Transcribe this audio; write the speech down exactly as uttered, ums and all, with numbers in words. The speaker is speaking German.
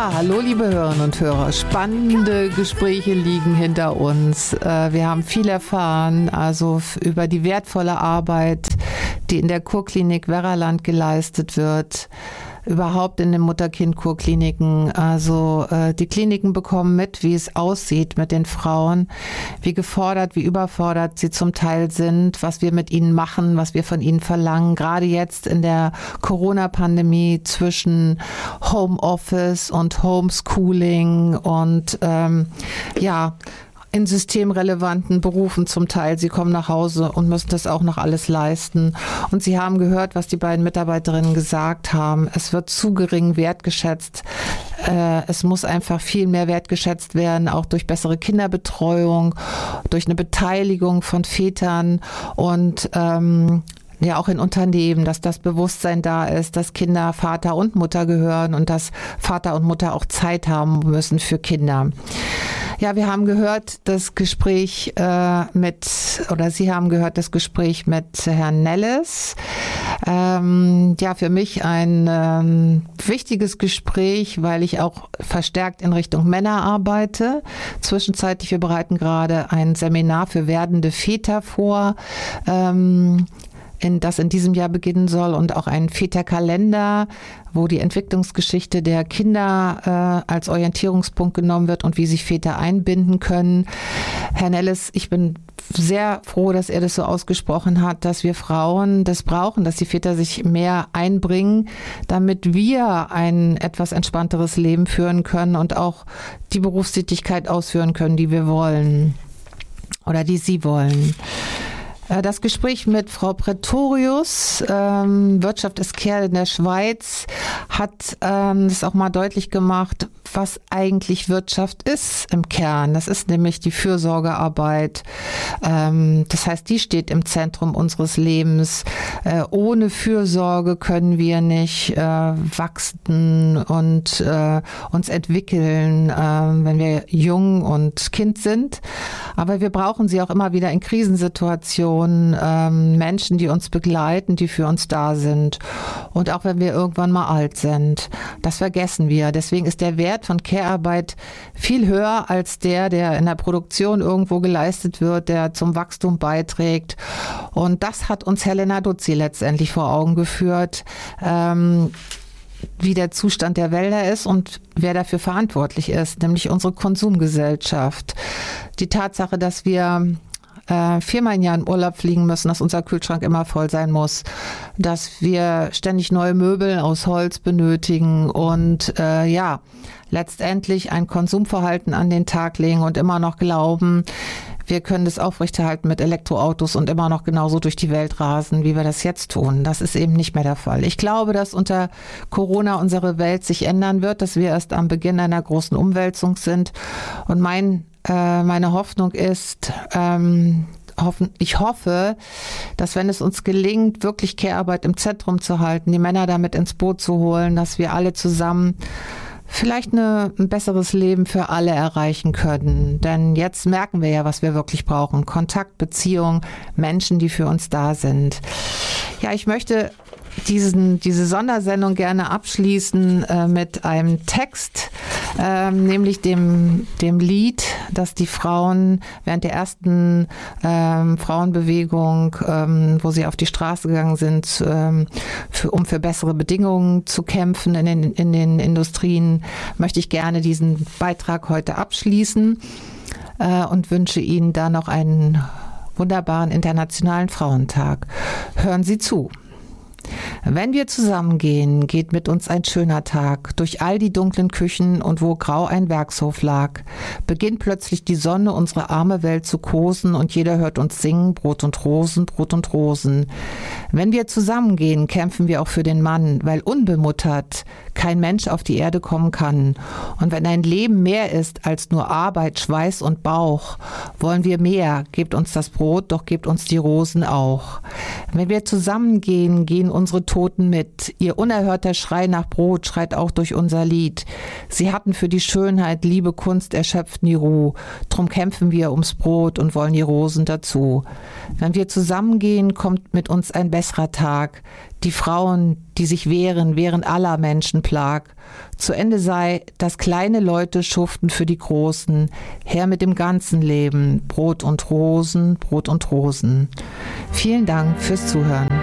Ja, hallo liebe Hörerinnen und Hörer. Spannende Gespräche liegen hinter uns. Wir haben viel erfahren, also über die wertvolle Arbeit, die in der Kurklinik Werraland geleistet wird. Überhaupt in den Mutter-Kind-Kurkliniken. Also äh, die Kliniken bekommen mit, wie es aussieht mit den Frauen, wie gefordert, wie überfordert sie zum Teil sind, was wir mit ihnen machen, was wir von ihnen verlangen. Gerade jetzt in der Corona-Pandemie zwischen Homeoffice und Homeschooling und ähm, ja, in systemrelevanten Berufen zum Teil. Sie kommen nach Hause und müssen das auch noch alles leisten. Und Sie haben gehört, was die beiden Mitarbeiterinnen gesagt haben. Es wird zu gering wertgeschätzt. Äh, es muss einfach viel mehr wertgeschätzt werden, auch durch bessere Kinderbetreuung, durch eine Beteiligung von Vätern und ähm, ja auch in Unternehmen, dass das Bewusstsein da ist, dass Kinder Vater und Mutter gehören und dass Vater und Mutter auch Zeit haben müssen für Kinder. Ja, wir haben gehört das Gespräch äh, mit, oder Sie haben gehört das Gespräch mit Herrn Nelles. Ähm, ja, für mich ein ähm, wichtiges Gespräch, weil ich auch verstärkt in Richtung Männer arbeite. Zwischenzeitlich, wir bereiten gerade ein Seminar für werdende Väter vor, ähm, in, das in diesem Jahr beginnen soll, und auch einen Väterkalender, wo die Entwicklungsgeschichte der Kinder äh, als Orientierungspunkt genommen wird und wie sich Väter einbinden können. Herr Nelles, ich bin sehr froh, dass er das so ausgesprochen hat, dass wir Frauen das brauchen, dass die Väter sich mehr einbringen, damit wir ein etwas entspannteres Leben führen können und auch die Berufstätigkeit ausführen können, die wir wollen oder die Sie wollen. Das Gespräch mit Frau Pretorius, ähm, Wirtschaft ist Care in der Schweiz, hat ähm, das auch mal deutlich gemacht, was eigentlich Wirtschaft ist im Kern. Das ist nämlich die Fürsorgearbeit. Ähm, das heißt, die steht im Zentrum unseres Lebens. Äh, ohne Fürsorge können wir nicht äh, wachsen und äh, uns entwickeln, äh, wenn wir jung und Kind sind. Aber wir brauchen sie auch immer wieder in Krisensituationen. Ähm, Menschen, die uns begleiten, die für uns da sind. Und auch wenn wir irgendwann mal alt sind. Das vergessen wir. Deswegen ist der Wert von Care-Arbeit viel höher als der, der in der Produktion irgendwo geleistet wird, der zum Wachstum beiträgt. Und das hat uns Helena Duzzi letztendlich vor Augen geführt, ähm, wie der Zustand der Wälder ist und wer dafür verantwortlich ist, nämlich unsere Konsumgesellschaft. Die Tatsache, dass wir äh, viermal im Jahr in Urlaub fliegen müssen, dass unser Kühlschrank immer voll sein muss, dass wir ständig neue Möbel aus Holz benötigen und äh, ja, letztendlich ein Konsumverhalten an den Tag legen und immer noch glauben, wir können das aufrechterhalten mit Elektroautos und immer noch genauso durch die Welt rasen, wie wir das jetzt tun. Das ist eben nicht mehr der Fall. Ich glaube, dass unter Corona unsere Welt sich ändern wird, dass wir erst am Beginn einer großen Umwälzung sind. Und mein, äh, meine Hoffnung ist, ähm, hoffen, ich hoffe, dass wenn es uns gelingt, wirklich Care-Arbeit im Zentrum zu halten, die Männer damit ins Boot zu holen, dass wir alle zusammen vielleicht eine, ein besseres Leben für alle erreichen können. Denn jetzt merken wir ja, was wir wirklich brauchen. Kontakt, Beziehung, Menschen, die für uns da sind. Ja, ich möchte diesen, diese Sondersendung gerne abschließen äh, mit einem Text, äh, nämlich dem, dem Lied, das die Frauen während der ersten ähm, Frauenbewegung, ähm, wo sie auf die Straße gegangen sind, ähm, für, um für bessere Bedingungen zu kämpfen in den, in den Industrien, möchte ich gerne diesen Beitrag heute abschließen äh, und wünsche Ihnen da noch einen wunderbaren Internationalen Frauentag. Hören Sie zu. Wenn wir zusammengehen, geht mit uns ein schöner Tag, durch all die dunklen Küchen und wo grau ein Werkshof lag, beginnt plötzlich die Sonne unsere arme Welt zu kosen und jeder hört uns singen, Brot und Rosen, Brot und Rosen. Wenn wir zusammengehen, kämpfen wir auch für den Mann, weil unbemuttert kein Mensch auf die Erde kommen kann. Und wenn ein Leben mehr ist als nur Arbeit, Schweiß und Bauch, wollen wir mehr, gebt uns das Brot, doch gebt uns die Rosen auch. Wenn wir zusammengehen, gehen unsere Toten mit. Ihr unerhörter Schrei nach Brot schreit auch durch unser Lied. Sie hatten für die Schönheit, Liebe, Kunst erschöpft nie Ruhe. Drum kämpfen wir ums Brot und wollen die Rosen dazu. Wenn wir zusammengehen, kommt mit uns ein besserer Tag. Die Frauen, die sich wehren, wehren aller Menschen Plag. Zu Ende sei, dass kleine Leute schuften für die Großen. Her mit dem ganzen Leben, Brot und Rosen, Brot und Rosen. Vielen Dank fürs Zuhören.